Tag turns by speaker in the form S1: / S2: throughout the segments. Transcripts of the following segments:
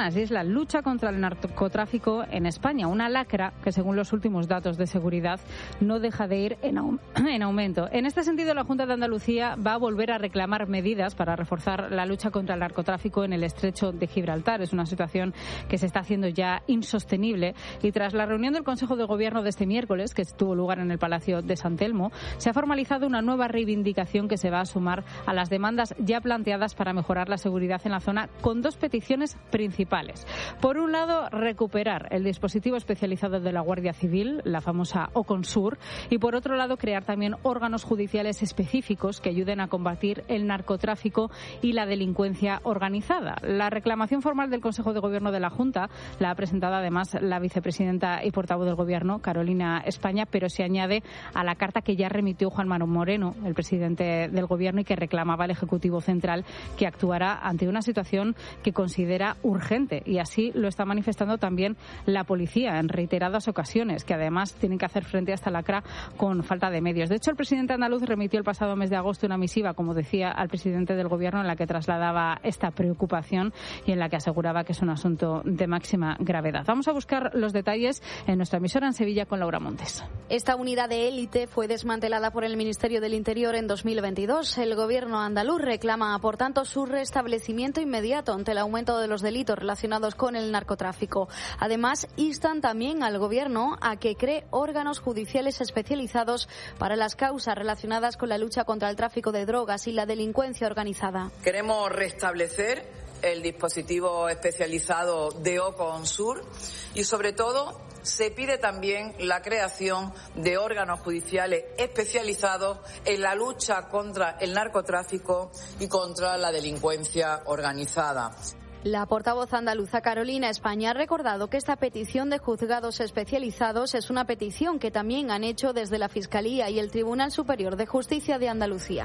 S1: semanas, y es la lucha contra el narcotráfico en España, una lacra que, según los últimos datos de seguridad, no deja de ir en aumento. En este sentido, la Junta de Andalucía va a volver a reclamar medidas para reforzar la lucha contra el narcotráfico en el estrecho de Gibraltar. Es una situación que se está haciendo ya insostenible, y tras la reunión del Consejo de Gobierno de este miércoles, que tuvo lugar en el Palacio de San Telmo, se ha formalizado una nueva reivindicación que se va a sumar a las demandas ya planteadas para mejorar la seguridad en la zona, con dos peticiones principales. Por un lado, recuperar el dispositivo especializado de la Guardia Civil, la famosa OCONSUR, y por otro lado, crear también órganos judiciales específicos que ayuden a combatir el narcotráfico y la delincuencia organizada. La reclamación formal del Consejo de Gobierno de la Junta la ha presentado además la vicepresidenta y portavoz del Gobierno, Carolina España, pero se añade a la carta que ya remitió Juan Manuel Moreno, el presidente del Gobierno, y que reclamaba al Ejecutivo Central que actuara ante una situación que considera urgente, y así lo está manifestando también la policía en reiteradas ocasiones, que además tienen que hacer frente a esta lacra con falta de medios. De hecho, el presidente andaluz remitió el pasado mes de agosto una misiva, como decía, al presidente del Gobierno, en la que trasladaba esta preocupación y en la que aseguraba que es un asunto de máxima gravedad. Vamos a buscar los detalles en nuestra emisora en Sevilla con Laura Montes.
S2: Esta unidad de élite fue desmantelada por el Ministerio del Interior en 2022. El Gobierno andaluz reclama, por tanto, su restablecimiento inmediato ante el aumento de los delitos relacionados con el narcotráfico. Además, instan también al Gobierno a que cree órganos judiciales especializados para las causas relacionadas con la lucha contra el tráfico de drogas y la delincuencia organizada.
S3: Queremos restablecer el dispositivo especializado de OCONSUR y, sobre todo, se pide también la creación de órganos judiciales especializados en la lucha contra el narcotráfico y contra la delincuencia organizada.
S2: La portavoz andaluza Carolina España ha recordado que esta petición de juzgados especializados es una petición que también han hecho desde la Fiscalía y el Tribunal Superior de Justicia de Andalucía.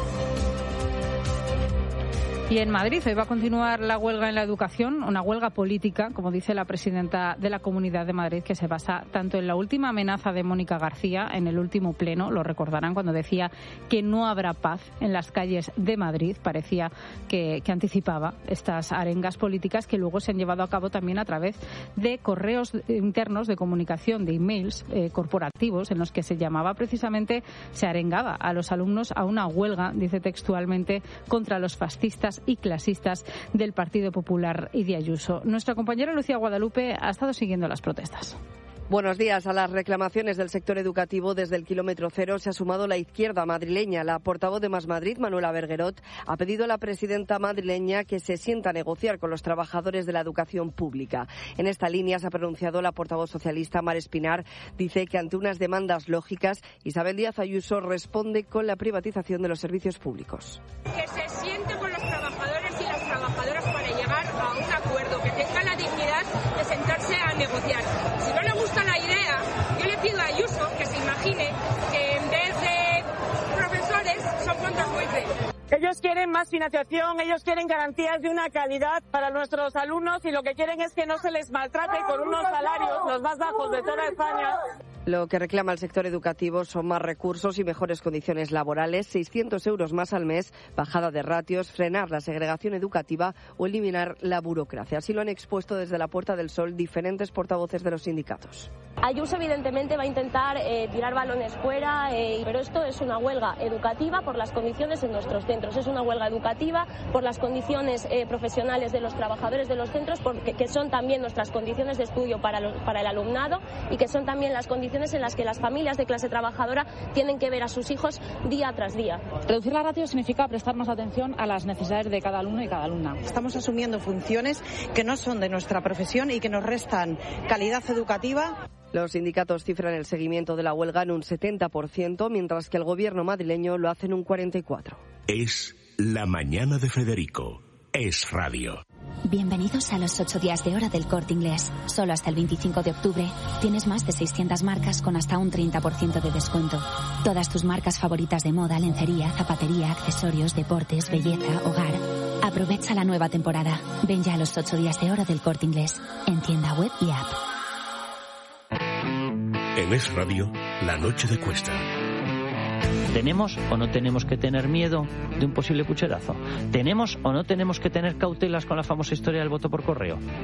S1: Y en Madrid hoy va a continuar la huelga en la educación, una huelga política, como dice la presidenta de la Comunidad de Madrid, que se basa tanto en la última amenaza de Mónica García en el último pleno, lo recordarán, cuando decía que no habrá paz en las calles de Madrid. Parecía que anticipaba estas arengas políticas que luego se han llevado a cabo también a través de correos internos de comunicación, de emails corporativos, en los que se llamaba precisamente, se arengaba a los alumnos a una huelga, dice textualmente, contra los fascistas y clasistas del Partido Popular y de Ayuso. Nuestra compañera Lucía Guadalupe ha estado siguiendo las protestas.
S4: Buenos días. A las reclamaciones del sector educativo desde el kilómetro cero se ha sumado la izquierda madrileña. La portavoz de Más Madrid, Manuela Berguerot, ha pedido a la presidenta madrileña que se sienta a negociar con los trabajadores de la educación pública. En esta línea se ha pronunciado la portavoz socialista Mar Espinar. Dice que ante unas demandas lógicas, Isabel Díaz Ayuso responde con la privatización de los servicios públicos.
S5: Que se siente con los trabajadores y las trabajadoras para llegar a un acuerdo, que tenga la dignidad de sentarse a negociar. Si no le gusta la idea, yo le pido a Ayuso que se imagine que en vez de profesores son fondos buitres.
S6: Ellos quieren más financiación, ellos quieren garantías de una calidad para nuestros alumnos y lo que quieren es que no se les maltrate con unos salarios los más bajos de toda España.
S4: Lo que reclama el sector educativo son más recursos y mejores condiciones laborales, 600 euros más al mes, bajada de ratios, frenar la segregación educativa o eliminar la burocracia. Así lo han expuesto desde la Puerta del Sol diferentes portavoces de los sindicatos.
S7: Ayuso evidentemente va a intentar tirar balones fuera, pero esto es una huelga educativa por las condiciones en nuestros centros. Es una huelga educativa por las condiciones profesionales de los trabajadores de los centros, que son también nuestras condiciones de estudio para el alumnado y que son también las condiciones en las que las familias de clase trabajadora tienen que ver a sus hijos día tras día.
S8: Reducir la ratio significa prestar más atención a las necesidades de cada alumno y cada alumna.
S9: Estamos asumiendo funciones que no son de nuestra profesión y que nos restan calidad educativa.
S4: Los sindicatos cifran el seguimiento de la huelga en un 70%, mientras que el gobierno madrileño lo hace en un 44%.
S10: Es la mañana de Federico. Es radio.
S11: Bienvenidos a los 8 días de hora del Corte Inglés. Solo hasta el 25 de octubre tienes más de 600 marcas con hasta un 30% de descuento. Todas tus marcas favoritas de moda, lencería, zapatería, accesorios, deportes, belleza, hogar. Aprovecha la nueva temporada. Ven ya a los 8 días de hora del Corte Inglés, en tienda web y app.
S10: En Es Radio, la noche de Cuesta.
S12: ¿Tenemos o no tenemos que tener miedo de un posible pucherazo? ¿Tenemos o no tenemos que tener cautelas con la famosa historia del voto por correo?